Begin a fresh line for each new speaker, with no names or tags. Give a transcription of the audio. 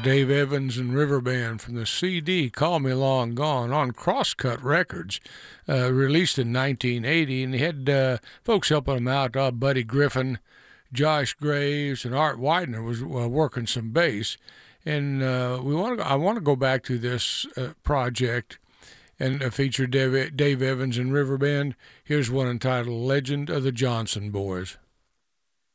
Dave Evans and Riverband from the CD Call Me Long Gone on Crosscut Records, released in 1980. And he had folks helping him out. Buddy Griffin, Josh Graves, and Art Widener was working some bass. And I want to go back to this project and feature Dave Evans and Riverband. Here's one entitled Legend of the Johnson Boys.